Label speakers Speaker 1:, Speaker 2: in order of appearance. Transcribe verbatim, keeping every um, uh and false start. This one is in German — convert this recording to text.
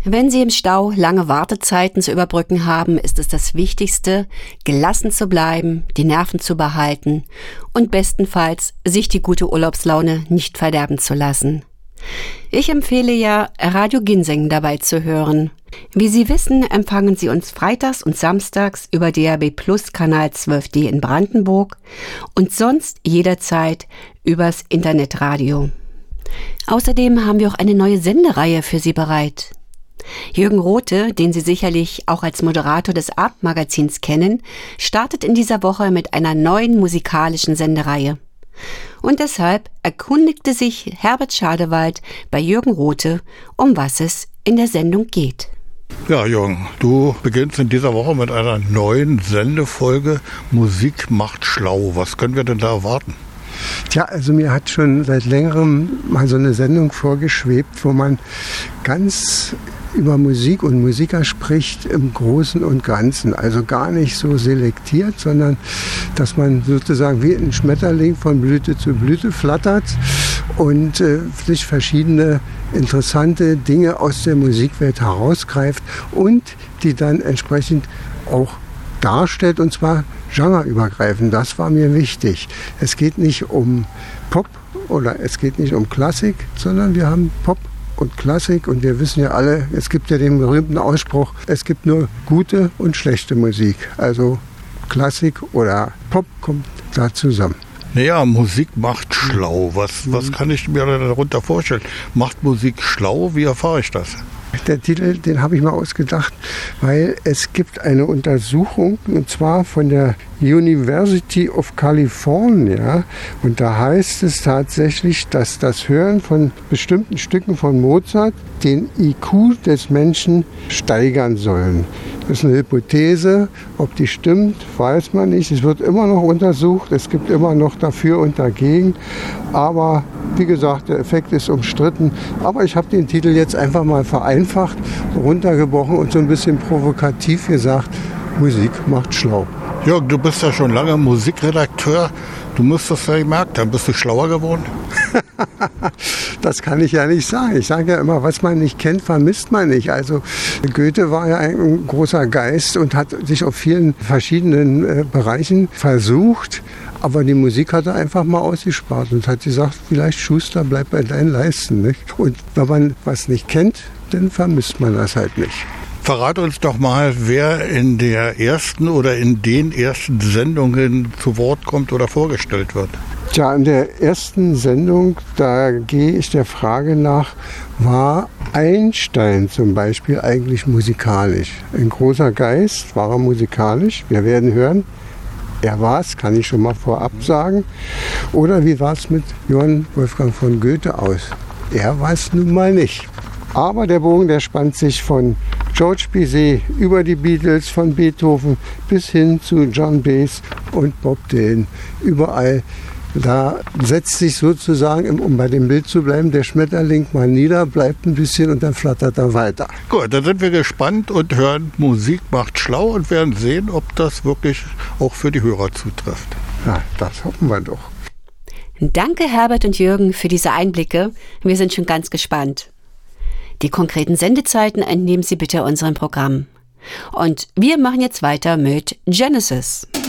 Speaker 1: Wenn Sie im Stau lange Wartezeiten zu überbrücken haben, ist es das Wichtigste, gelassen zu bleiben, die Nerven zu behalten und bestenfalls sich die gute Urlaubslaune nicht verderben zu lassen. Ich empfehle ja, Radio Ginseng dabei zu hören. Wie Sie wissen, empfangen Sie uns freitags und samstags über D A B Plus Kanal zwölf D in Brandenburg und sonst jederzeit übers Internetradio. Außerdem haben wir auch eine neue Sendereihe für Sie bereit. Jürgen Rothe, den Sie sicherlich auch als Moderator des Abendmagazins kennen, startet in dieser Woche mit einer neuen musikalischen Sendereihe. Und deshalb erkundigte sich Herbert Schadewald bei Jürgen Rothe, um was es in der Sendung geht.
Speaker 2: Ja, Jürgen, du beginnst in dieser Woche mit einer neuen Sendefolge Musik macht schlau. Was können wir denn da erwarten?
Speaker 3: Tja, also mir hat schon seit längerem mal so eine Sendung vorgeschwebt, wo man ganz über Musik und Musiker spricht im Großen und Ganzen. Also gar nicht so selektiert, sondern dass man sozusagen wie ein Schmetterling von Blüte zu Blüte flattert und äh, sich verschiedene interessante Dinge aus der Musikwelt herausgreift und die dann entsprechend auch darstellt, und zwar genreübergreifend. Das war mir wichtig. Es geht nicht um Pop oder es geht nicht um Klassik, sondern wir haben Pop und Klassik und wir wissen ja alle, es gibt ja den berühmten Ausspruch, es gibt nur gute und schlechte Musik. Also Klassik oder Pop kommt da zusammen.
Speaker 2: Naja, Musik macht schlau. Was, was kann ich mir darunter vorstellen? Macht Musik schlau? Wie erfahre ich das?
Speaker 3: Der Titel, den habe ich mal ausgedacht, weil es gibt eine Untersuchung, und zwar von der University of California. Und da heißt es tatsächlich, dass das Hören von bestimmten Stücken von Mozart den I Q des Menschen steigern sollen. Das ist eine Hypothese. Ob die stimmt, weiß man nicht. Es wird immer noch untersucht. Es gibt immer noch dafür und dagegen. Aber wie gesagt, der Effekt ist umstritten. Aber ich habe den Titel jetzt einfach mal vereinfacht, runtergebrochen und so ein bisschen provokativ gesagt, Musik macht schlau.
Speaker 2: Jürgen, du bist ja schon lange Musikredakteur. Du musst das ja gemerkt haben. Bist du schlauer geworden?
Speaker 3: Das kann ich ja nicht sagen. Ich sage ja immer, was man nicht kennt, vermisst man nicht. Also Goethe war ja ein großer Geist und hat sich auf vielen verschiedenen äh, Bereichen versucht. Aber die Musik hat er einfach mal ausgespart und hat gesagt, vielleicht Schuster, bleib bei deinen Leisten. Nicht? Und wenn man was nicht kennt, dann vermisst man das halt nicht.
Speaker 2: Verrat uns doch mal, wer in der ersten oder in den ersten Sendungen zu Wort kommt oder vorgestellt wird.
Speaker 3: Tja, in der ersten Sendung, da gehe ich der Frage nach, war Einstein zum Beispiel eigentlich musikalisch? Ein großer Geist, war er musikalisch? Wir werden hören, er war es, kann ich schon mal vorab sagen. Oder wie war es mit Johann Wolfgang von Goethe aus? Er war es nun mal nicht. Aber der Bogen, der spannt sich von George Bizet über die Beatles, von Beethoven bis hin zu John Baez und Bob Dylan. Überall, da setzt sich sozusagen, um bei dem Bild zu bleiben, der Schmetterling mal nieder, bleibt ein bisschen und dann flattert er weiter.
Speaker 2: Gut, dann sind wir gespannt und hören, Musik macht schlau und werden sehen, ob das wirklich auch für die Hörer zutrifft.
Speaker 3: Ja, das hoffen wir doch.
Speaker 1: Danke Herbert und Jürgen für diese Einblicke. Wir sind schon ganz gespannt. Die konkreten Sendezeiten entnehmen Sie bitte unserem Programm. Und wir machen jetzt weiter mit Genesis.